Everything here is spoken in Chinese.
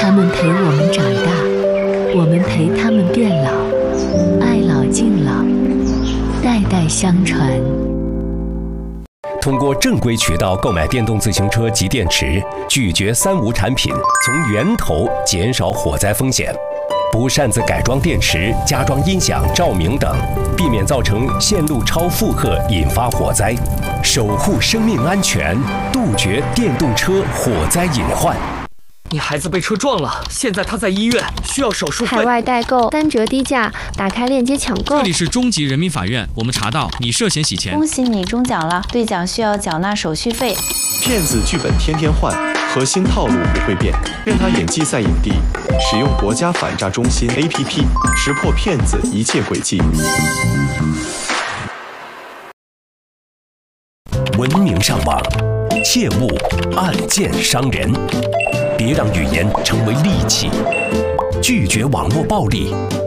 他们陪我们长大，我们陪他们变老，爱老敬老，代代相传。 通过正规渠道购买电动自行车及电池，拒绝三无产品，从源头减少火灾风险。不擅自改装电池、加装音响、照明等，避免造成线路超负荷引发火灾，守护生命安全，杜绝电动车火灾隐患。 你孩子被车撞了，现在他在医院，需要手术费。 海外代购3折低价，打开链接抢购。 这里是中级人民法院，我们查到你涉嫌洗钱。 恭喜你中奖了，兑奖需要缴纳手续费。 骗子剧本天天换，核心套路不会变，任他演技赛影帝，使用国家反诈中心 APP， 识破骗子一切诡计。 文明上网，切勿暗箭伤人。别让语言成为利器，拒绝网络暴力，